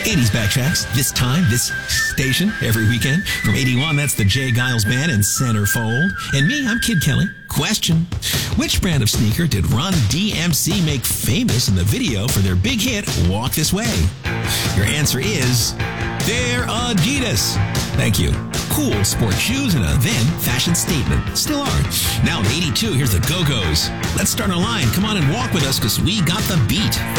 80s Backtracks, this time, this station, every weekend. From 81, that's the Jay Giles Band in Centerfold. And me, I'm Kid Kelly. Question: which brand of sneaker did Run DMC make famous in the video for their big hit, Walk This Way? Your answer is, they're Adidas. Thank you. Cool sport shoes and a then fashion statement. Still are. Now in 82, here's the Go-Go's. Let's start our line. Come on and walk with us because we got the beat.